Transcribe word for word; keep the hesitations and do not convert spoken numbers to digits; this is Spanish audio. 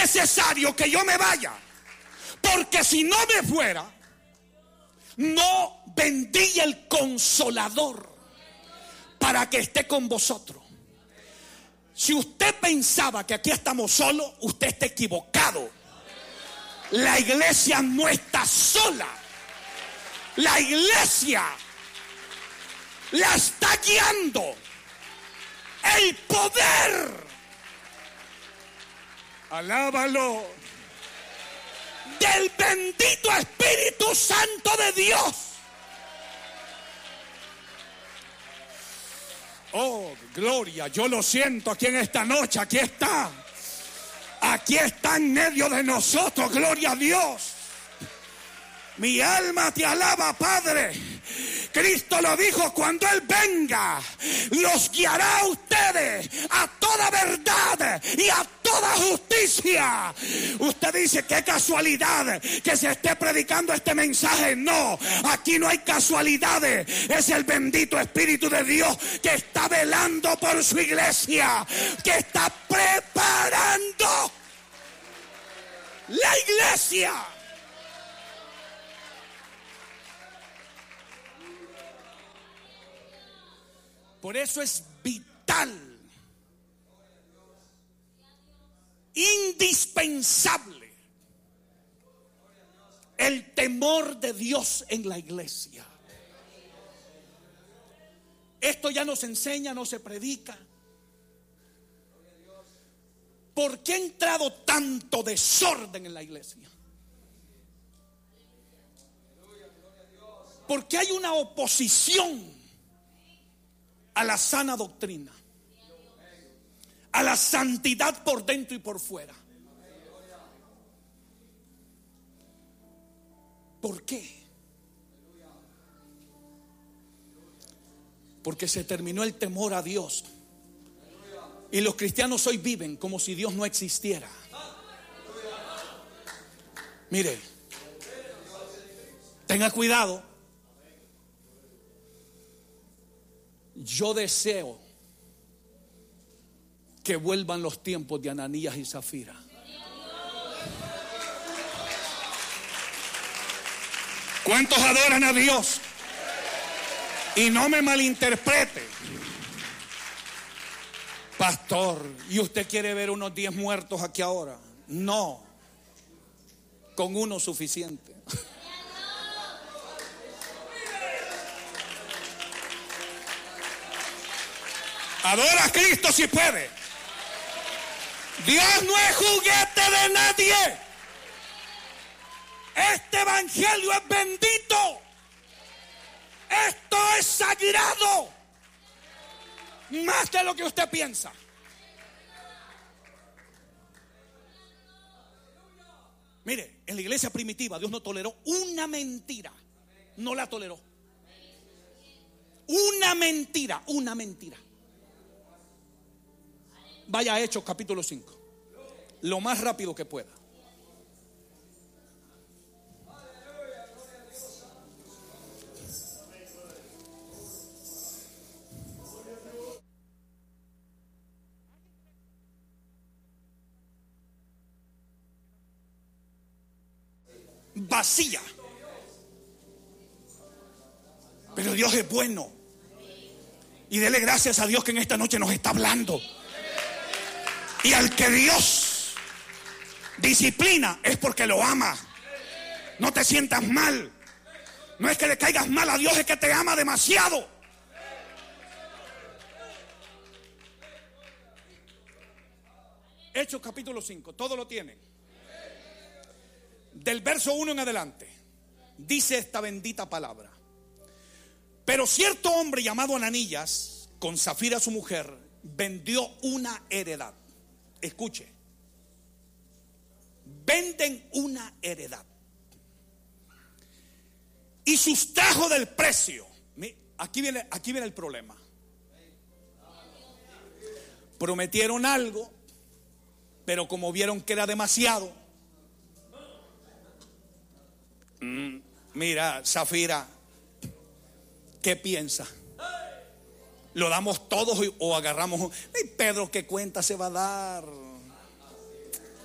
necesario que yo me vaya, porque si no me fuera, no vendría el Consolador para que esté con vosotros. Si usted pensaba que aquí estamos solos, usted está equivocado. La iglesia no está sola. La iglesia la está guiando el poder. Alábalo. Del bendito Espíritu Santo de Dios. Oh, gloria, yo lo siento aquí en esta noche, aquí está. Aquí está en medio de nosotros, gloria a Dios. Mi alma te alaba, Padre. Cristo lo dijo, cuando Él venga, los guiará a ustedes a toda verdad y a toda justicia. Usted dice, qué casualidad que se esté predicando este mensaje. No, aquí no hay casualidades. Es el bendito Espíritu de Dios que está velando por su iglesia, que está preparando la iglesia. Por eso es vital, indispensable, el temor de Dios en la iglesia. Esto ya no se enseña, no se predica. ¿Por qué ha entrado tanto desorden en la iglesia? Porque hay una oposición a la sana doctrina, a la santidad por dentro y por fuera. ¿Por qué? Porque se terminó el temor a Dios. Y los cristianos hoy viven como si Dios no existiera. Mire, tenga cuidado. Yo deseo que vuelvan los tiempos de Ananías y Zafira. ¿Cuántos adoran a Dios? Y no me malinterprete, pastor, ¿y usted quiere ver unos diez muertos aquí ahora? No, con uno suficiente. Adora a Cristo si puede. Dios no es juguete de nadie. Este evangelio es bendito. Esto es sagrado. Más de lo que usted piensa. Mire, en la iglesia primitiva Dios no toleró una mentira. No la toleró. Una mentira, una mentira. Vaya a Hechos capítulo cinco, lo más rápido que pueda. Vacía. Pero Dios es bueno. Y dele gracias a Dios que en esta noche nos está hablando. Y al que Dios disciplina es porque lo ama. No te sientas mal. No es que le caigas mal a Dios, es que te ama demasiado. Hechos capítulo cinco, todo lo tienen. Del verso uno en adelante dice esta bendita palabra. Pero cierto hombre llamado Ananías, con Zafira su mujer, vendió una heredad. Escuche, venden una heredad y sustrajo del precio. Aquí viene, aquí viene el problema. Prometieron algo, pero como vieron que era demasiado, mm, mira, Zafira, ¿qué piensa? ¿Lo damos todos o agarramos? Y Pedro, ¿qué cuenta se va a dar?